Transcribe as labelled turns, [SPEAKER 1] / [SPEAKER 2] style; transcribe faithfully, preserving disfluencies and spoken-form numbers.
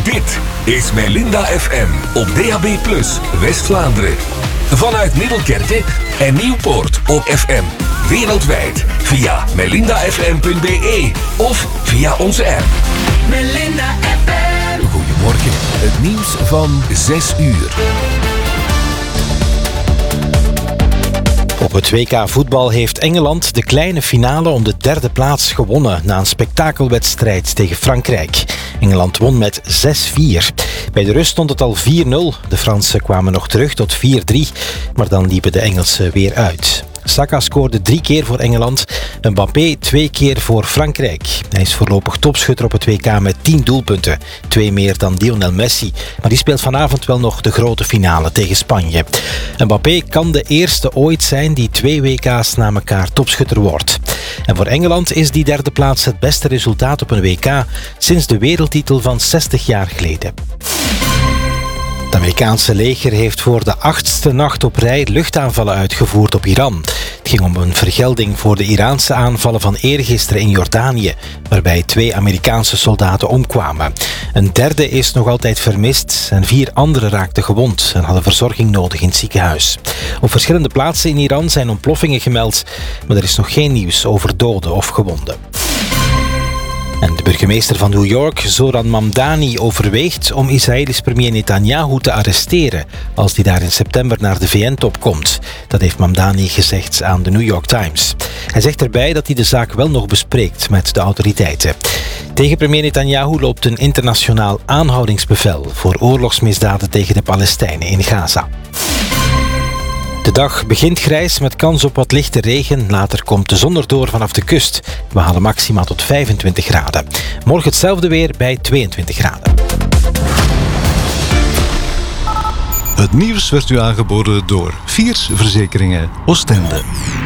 [SPEAKER 1] Dit is Melinda F M op D A B plus, West-Vlaanderen. Vanuit Middelkerke en Nieuwpoort op F M. Wereldwijd via melinda f m punt b e of via onze app.
[SPEAKER 2] Melinda F M.
[SPEAKER 1] Goedemorgen, het nieuws van zes uur.
[SPEAKER 3] Op het W K voetbal heeft Engeland de kleine finale om de derde plaats gewonnen na een spektakelwedstrijd tegen Frankrijk. Engeland won met zes vier. Bij de rust stond het al vier nul. De Fransen kwamen nog terug tot vier drie, maar dan liepen de Engelsen weer uit. Saka scoorde drie keer voor Engeland, Mbappé twee keer voor Frankrijk. Hij is voorlopig topschutter op het W K met tien doelpunten. Twee meer dan Lionel Messi, maar die speelt vanavond wel nog de grote finale tegen Spanje. Mbappé kan de eerste ooit zijn die twee W K's na elkaar topschutter wordt. En voor Engeland is die derde plaats het beste resultaat op een W K sinds de wereldtitel van zestig jaar geleden. Het Amerikaanse leger heeft voor de achtste nacht op rij luchtaanvallen uitgevoerd op Iran. Het ging om een vergelding voor de Iraanse aanvallen van eergisteren in Jordanië, waarbij twee Amerikaanse soldaten omkwamen. Een derde is nog altijd vermist en vier anderen raakten gewond en hadden verzorging nodig in het ziekenhuis. Op verschillende plaatsen in Iran zijn ontploffingen gemeld, maar er is nog geen nieuws over doden of gewonden. En de burgemeester van New York, Zoran Mamdani, overweegt om Israëlisch premier Netanyahu te arresteren als hij daar in september naar de V N-top komt. Dat heeft Mamdani gezegd aan de New York Times. Hij zegt erbij dat hij de zaak wel nog bespreekt met de autoriteiten. Tegen premier Netanyahu loopt een internationaal aanhoudingsbevel voor oorlogsmisdaden tegen de Palestijnen in Gaza. De dag begint grijs met kans op wat lichte regen. Later komt de zon erdoor vanaf de kust. We halen maxima tot vijfentwintig graden. Morgen hetzelfde weer bij tweeëntwintig graden.
[SPEAKER 4] Het nieuws werd u aangeboden door Viers Verzekeringen Oostende.